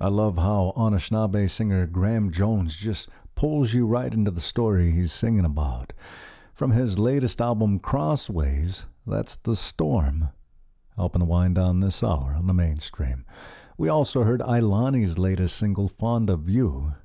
I love how Anishinaabe singer Graham Jones just pulls you right into the story he's singing about. From his latest album, Crossways, that's The Storm, helping to wind down this hour on the mainstream. We also heard Ailani's latest single, Fond of You,